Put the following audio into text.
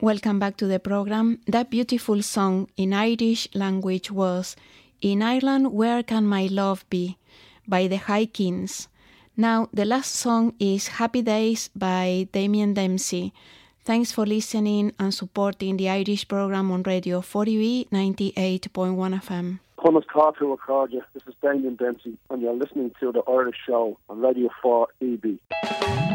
Welcome back to the program. That beautiful song in Irish language was In Ireland, Where Can My Love Be? By the High Kings. Now, the last song is Happy Days by Damien Dempsey. Thanks for listening and supporting the Irish program on Radio 4UE 98.1 FM. Thomas Carter record you. This is Damien Dempsey, and you're listening to the Irish Show on Radio 4EB.